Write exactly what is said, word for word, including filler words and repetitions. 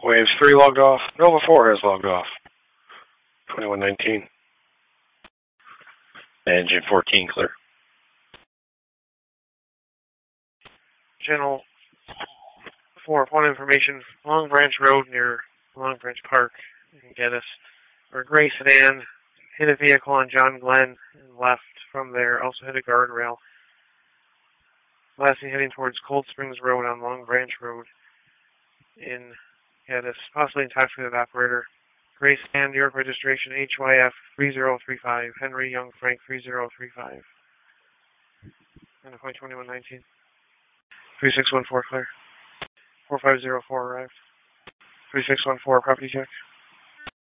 Waves three logged off. Nova four has logged off. twenty-one nineteen. Engine fourteen clear. Channel four, point information, Long Branch Road near Long Branch Park in Geddes, where a gray sedan hit a vehicle on John Glenn and left from there, also hit a guardrail. Lastly, heading towards Cold Springs Road on Long Branch Road in Geddes, possibly intoxicated operator. Gray sedan, New York registration H Y F three zero three five, Henry Young Frank three zero three five. And point twenty-one nineteen. three six one four clear. four five zero four arrived. three six one four, property check.